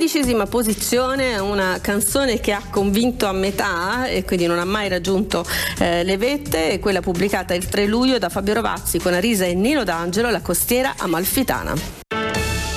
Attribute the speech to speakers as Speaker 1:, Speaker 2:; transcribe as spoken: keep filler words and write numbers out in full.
Speaker 1: tredicesima posizione, una canzone che ha convinto a metà e quindi non ha mai raggiunto eh, le vette, è quella pubblicata il tre luglio da Fabio Rovazzi con Arisa e Nino D'Angelo, La costiera amalfitana.